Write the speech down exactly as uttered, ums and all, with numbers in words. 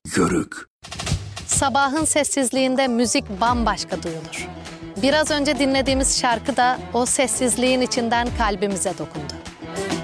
Yörük. Sabahın sessizliğinde müzik bambaşka duyulur. Biraz önce dinlediğimiz şarkı da o sessizliğin içinden kalbimize dokundu.